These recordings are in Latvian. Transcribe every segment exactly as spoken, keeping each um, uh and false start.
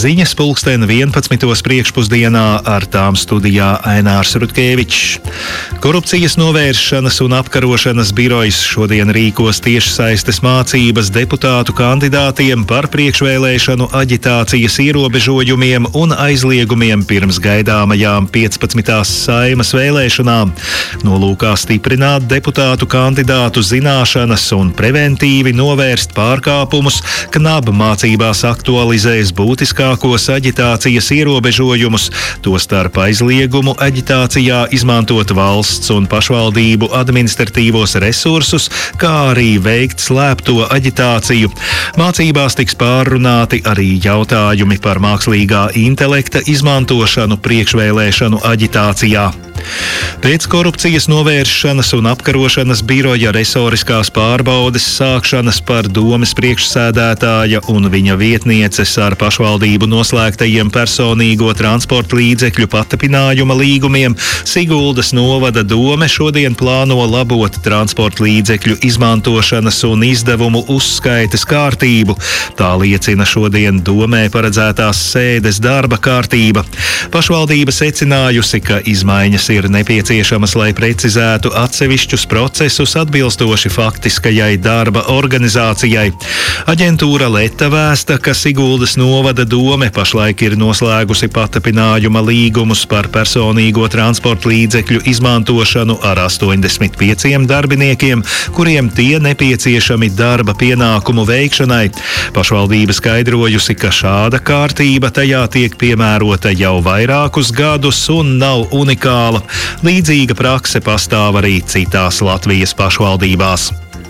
Ziņas pulksten vienpadsmitos priekšpusdienā, ar tām studijā Ainārs Rutkevičs. Korupcijas novēršanas un apkarošanas birojs šodien rīkos tiešsaistes mācības deputātu kandidātiem par priekšvēlēšanu aģitācijas ierobežojumiem un aizliegumiem pirms gaidāmajām piecpadsmitās Saeimas vēlēšanām. Nolūkā stiprināt deputātu kandidātu zināšanas un preventīvi novērst pārkāpumus, KNAB mācībās aktualizēs būtiskākos aģitācijas ierobežojumus, tostarp aizliegumu aģitācijā izmantot valsts un pašvaldību administratīvos resursus, kā arī veikt slēpto aģitāciju. Mācībās tiks pārrunāti arī jautājumi par mākslīgā intelekta izmantošanu priekšvēlēšanu aģitācijā. Pēc korupcijas novēršanas un apkarošanas biroja resoriskās pārbaudes sākšanas par domes priekšsēdētāja un viņa vietnieces ar pašvaldību noslēgtajiem personīgo transporta līdzekļu patapinājuma līgumiem, Siguldas novada dome šodien plāno labot transporta līdzekļu izmantošanas un izdevumu uzskaites kārtību. Tā liecina šodien domē paredzētās sēdes darba kārtība. Pašvaldība secinājusi, ka izmaiņas ir nepieciešamas, lai precizētu atsevišķus procesus atbilstoši faktiskajai darba organizācijai. Aģentūra Leta vēsta, ka Siguldas novada dome pašlaik ir noslēgusi patapinājuma līgumus par personīgo transporta līdzekļu izmantošanu ar astoņdesmit pieciem darbiniekiem, kuriem tie nepieciešami darba pienākumu veikšanai. Pašvaldība skaidrojusi, ka šāda kārtība tajā tiek piemērota jau vairākus gadus un nav unikāla. Līdzīga prakse pastāv arī citās Latvijas pašvaldībās.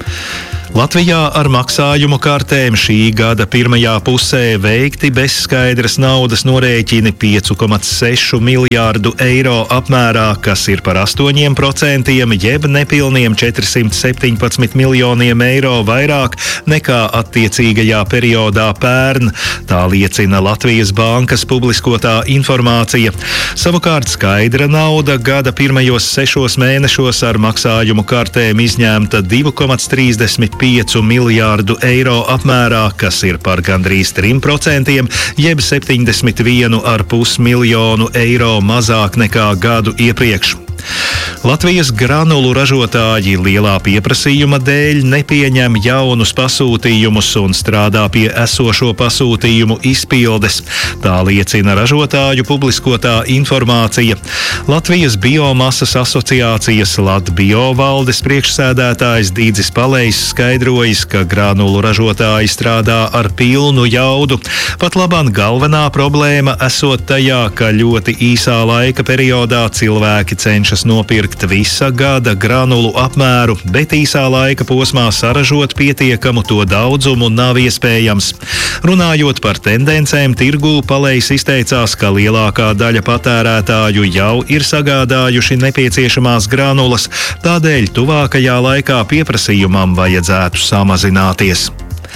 Latvijā ar maksājumu kartēm šī gada pirmajā pusē veikti bezskaidras naudas norēķini pieci komats seši miljārdu eiro apmērā, kas ir par astoņiem procentiem, jeb nepilniem četrsimt septiņpadsmit miljoniem eiro vairāk nekā attiecīgajā periodā pērn. Tā liecina Latvijas bankas publiskotā informācija. Savukārt skaidra nauda gada pirmajos sešos mēnešos ar maksājumu kartēm izņemta divi komats trīsdesmit pieci miljārdu eiro apmērā, kas ir par gandrīz trim procentiem, jeb septiņdesmit vienu ar pus miljonu eiro mazāk nekā gadu iepriekš. Latvijas granulu ražotāji lielā pieprasījuma dēļ nepieņem jaunus pasūtījumus un strādā pie esošo pasūtījumu izpildes. Tā liecina ražotāju publiskotā informācija. Latvijas biomasas asociācijas Latbio valdes priekšsēdētājs Dīdzis Palejs skaidrojis, ka granulu ražotāji strādā ar pilnu jaudu. Pat labāk galvenā problēma esot tajā, ka ļoti īsā laika periodā cilvēki cenšas nopirkt visa gada granulu apmēru, bet īsā laika posmā saražot pietiekamu to daudzumu nav iespējams. Runājot par tendencēm tirgū, Palejs izteicās, ka lielākā daļa patērētāju jau ir sagādājuši nepieciešamās granulas, tādēļ tuvākajā laikā pieprasījumam vajadzētu samazināties.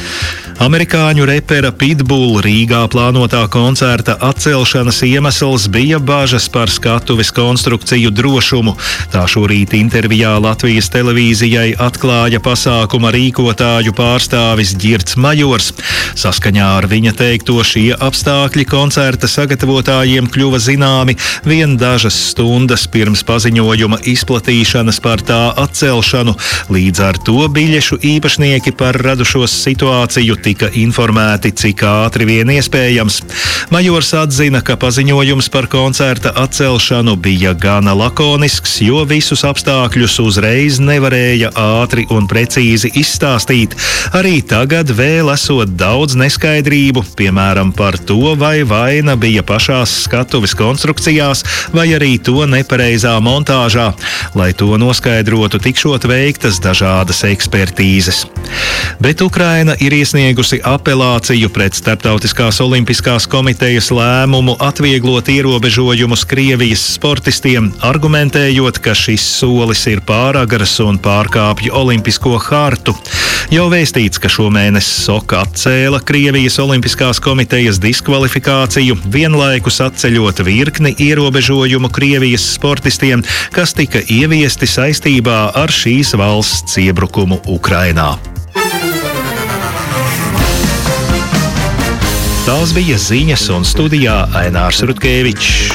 Amerikāņu repera Pitbull Rīgā plānotā koncerta atcelšanas iemesls bija bažas par skatuves konstrukciju drošumu. Tā šorīt intervijā Latvijas televīzijai atklāja pasākuma rīkotāju pārstāvis Ģirds Majors. Saskaņā ar viņa teikto šie apstākļi koncerta sagatavotājiem kļuva zināmi vien dažas stundas pirms paziņojuma izplatīšanas par tā atcelšanu. Līdz ar to biļešu īpašnieki par radušos situāciju tika informēti, cik ātri vien iespējams. Majors atzina, ka paziņojums par koncerta atcelšanu bija gana lakonisks, jo visus apstākļus uzreiz nevarēja ātri un precīzi izstāstīt. Arī tagad vēl esot daudz neskaidrību, piemēram par to, vai vaina bija pašās skatuves konstrukcijās, vai arī to nepareizā montāžā. Lai to noskaidrotu, tikšot veiktas dažādas ekspertīzes. Bet Ukraina ir iesniegusi apelāciju pret Starptautiskās olimpiskās komitejas lēmumu atvieglot ierobežojumus Krievijas sportistiem, argumentējot, ka šis solis ir pāragrs un pārkāpj olimpisko hartu. Jau vēstīts, ka šomēnes Soka atcēla Krievijas olimpiskās komitejas diskvalifikāciju, vienlaikus atceļot virkni ierobežojumu Krievijas sportistiem, kas tika ieviesti saistībā ar šīs valsts iebrukumu Ukrainā. Tās bija ziņas un studijā Ainārs Rutkevičs.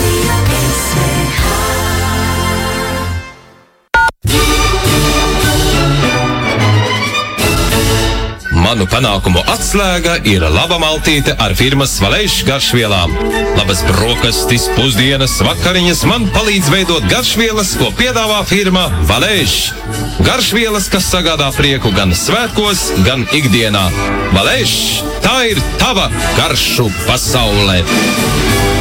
Manu panākumu atslēga ir laba maltīte ar firmas Valēš garšvielām. Labas brokastis, pusdienas, vakariņas man palīdz veidot garšvielas, ko piedāvā firma Valēš. Garšvielas, kas sagādā prieku gan svētkos, gan ikdienā. Valēš, tā ir tava garšu pasaule.